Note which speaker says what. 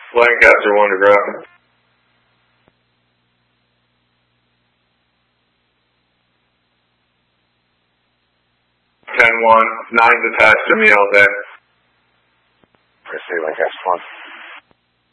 Speaker 1: Lancaster 1 to ground. 10-1, 9's attached to me all day.
Speaker 2: Proceed, Lancaster 1.